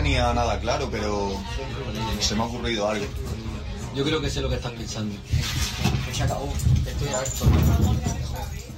tenía nada claro, pero se me ha ocurrido algo. Yo creo que sé lo que estás pensando. Se acabó. Estoy harto.